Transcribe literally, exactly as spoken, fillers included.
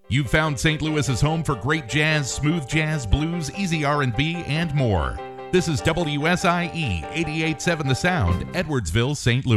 You've found Saint Louis's home for great jazz, smooth jazz, blues, easy R and B, and more. This is W S I E eighty-eight point seven The Sound, Edwardsville, Saint Louis.